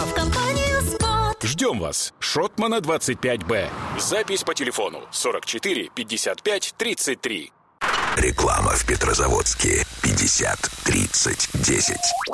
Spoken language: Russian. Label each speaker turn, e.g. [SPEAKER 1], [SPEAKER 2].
[SPEAKER 1] в компанию «Спот».
[SPEAKER 2] Ждем вас. Шотмана 25Б. Запись по телефону 44 55 33.
[SPEAKER 3] Реклама в Петрозаводске 50 30 10.